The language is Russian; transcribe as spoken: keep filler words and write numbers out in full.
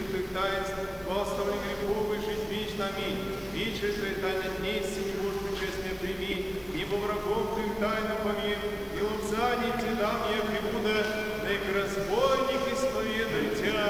святых таинств, во оставлении грехов и жизнь вечна. Аминь. Вечер Твоей тайны дней, синий Божий честный прими, ибо врагом Твоим тайну повим, и лапзаний Тебе дам я прибуда, да и разбойник исповедуй Тя.